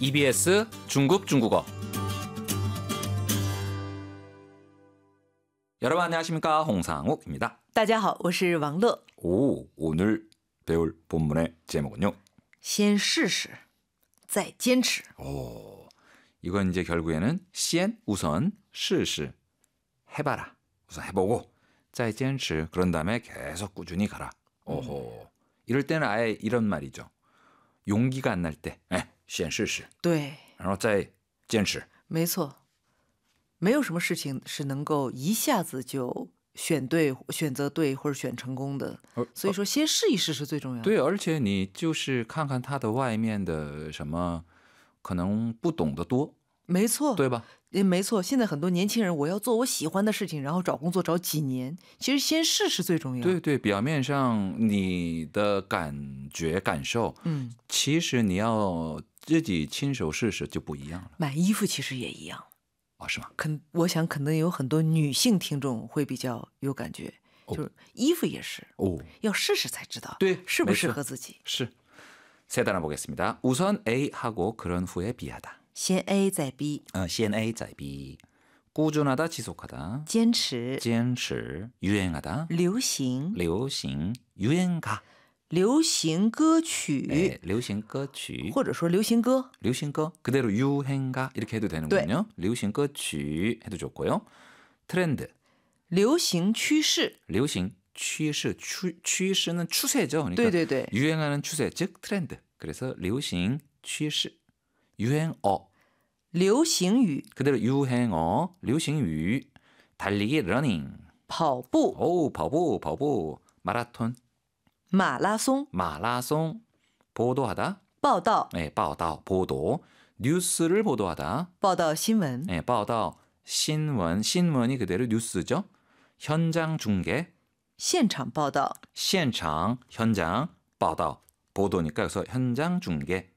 EBS 중국 중국어. 여러분 안녕하십니까? 홍상욱입니다. 大家好，我是王乐。 오, 오늘 배울 본문의 제목은요. 先试试，再坚持。 이건 이제 결국에는 先 우선 试试 해봐라. 우선 해보고 再坚持 그런 다음에 계속 꾸준히 가라. 오호. 이럴 때는 아예 이런 말이죠. 용기가 안 날 때, 先试试对， 然后再坚持没错，没有什么事情是能够一下子就选择对或者选成功的，所以说先试一试是最重要的。 对，而且你就是看看它的外面的什么，可能不懂得多， 没错， 对吧？ 没错。现在很多年轻人，我要做我喜欢的事情，然后找工作找几年，其实先试是最重要的。 对对，表面上你的感觉感受，其实你要自己亲手试试就不一样了。 买衣服其实也一样。 是吗？ 我想可能有很多女性听众会比较有感觉，就是衣服也是，要试试才知道， 对， 适不适合自己。 是。세 단어 보겠습니다. 우선 A 하고 그런 후에 B하다. 先 A 再 B， 先 A 再 B. 꾸준하다, 지속하다. 坚持， 坚持. 유행하다. 流行， 流行. 유행가. 流行歌曲， 流行歌曲. 或者说流行歌， 流行歌. 그대로 유행가 이렇게 해도 되는군요. 流行歌曲 해도 좋고요. 트렌드. 流行趋势， 流行趋势.趋势는 추세죠. 그러니까 对对对， 유행하는 추세, 즉 트렌드. 그래서 流行趋势. 유행어. 流行语， 그대로 유행어, 流行语. 달리기, 러닝. 跑步， 跑步. 마라톤. 马拉松， 마라송. 보도하다. 报道， 报道, 보도. 뉴스를 보도하다. 报道新闻， 报道, 신문. 신문이 그대로 뉴스죠. 현장 중계. 现场报道， 현장,报道, 보도니까 그래서 현장 중계.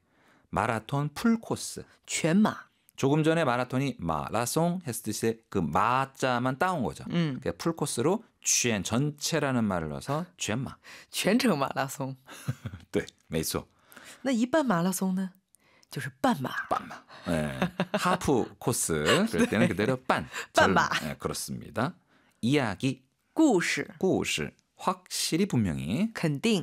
마라톤 풀코스. 全马， 조금 전에 마라톤이 마라송 했을 때 그 마자만 따온 거죠. 그러니까 풀코스로全 전체라는 말을 넣어서 全马. 全程马拉松。 对，没错. 那一半马拉松呢？就是半马。 半马. 하프 코스. 그럴 때는 그대로 半马. 그렇습니다. 이야기. 故事， 확실히 분명히. 肯定，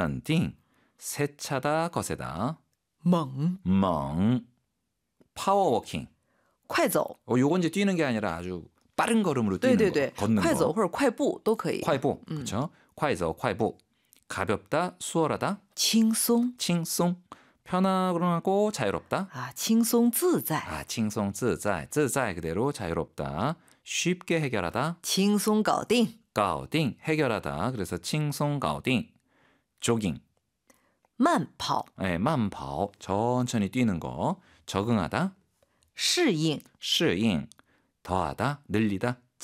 세차다 거세다. 猛， 파워워킹. 快走， 요건 이제 뛰는 게 아니라 아주 빠른 걸음으로 뛰는 对对 거, 对， 걷는 快 거. 走或者快步都可以。 快步. 그렇죠? 快走. 가볍다, 수월하다. 轻松轻松. 편하고 자유롭다. 啊，轻松自在， 轻松自在. 自在 그대로 자유롭다. 쉽게 해결하다. 轻松搞定， 搞定 해결하다. 그래서 轻松搞定. 조깅. 慢跑， 慢跑. 천천히 뛰는 거. 적응하다. 适应， 适应. 더하다, 늘리다.